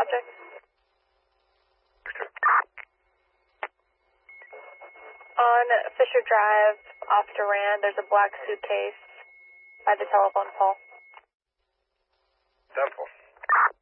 subject. On Fisher Drive, off Durand, there's a black suitcase by the telephone pole.